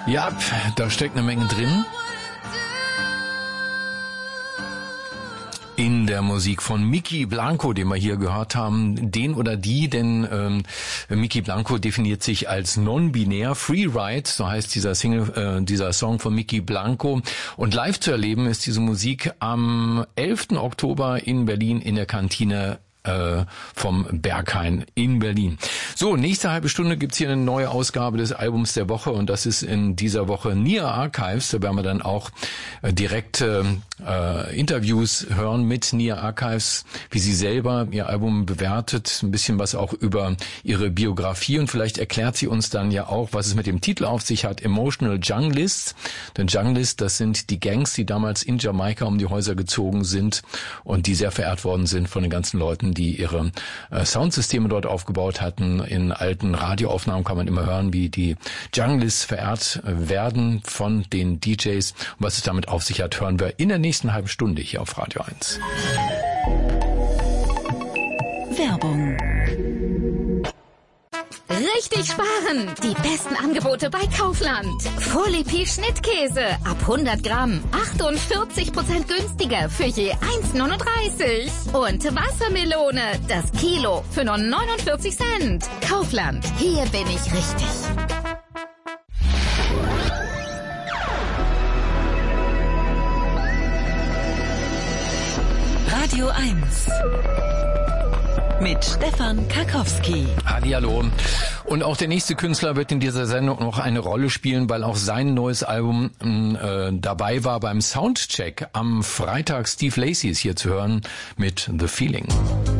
Ja, da steckt eine Menge drin. In der Musik von Mickey Blanco, den wir hier gehört haben, den oder die, denn Mickey Blanco definiert sich als non-binär, Freeride, so heißt dieser dieser Song von Mickey Blanco. Und live zu erleben ist diese Musik am 11. Oktober in Berlin in der Kantine vom Berghain in Berlin. So, nächste halbe Stunde gibt's hier eine neue Ausgabe des Albums der Woche und das ist in dieser Woche NieR Archives. Da werden wir dann auch direkt Interviews hören mit NieR Archives, wie sie selber ihr Album bewertet, ein bisschen was auch über ihre Biografie und vielleicht erklärt sie uns dann ja auch, was es mit dem Titel auf sich hat, Emotional Jungleists. Denn Jungleists, das sind die Gangs, die damals in Jamaika um die Häuser gezogen sind und die sehr verehrt worden sind von den ganzen Leuten, die ihre Soundsysteme dort aufgebaut hatten. In alten Radioaufnahmen kann man immer hören, wie die Jungleists verehrt werden von den DJs. Und was es damit auf sich hat, hören wir in der nächsten halben Stunde hier auf Radio 1. Werbung. Richtig sparen! Die besten Angebote bei Kaufland. Folipi Schnittkäse ab 100 Gramm 48% günstiger für je 1,39. Und Wassermelone, das Kilo für nur 49 Cent. Kaufland, hier bin ich richtig. Radio 1 mit Stefan Karkowski. Hallihallo. Und auch der nächste Künstler wird in dieser Sendung noch eine Rolle spielen, weil auch sein neues Album dabei war beim Soundcheck. Am Freitag Steve Lacy ist hier zu hören mit The Feeling.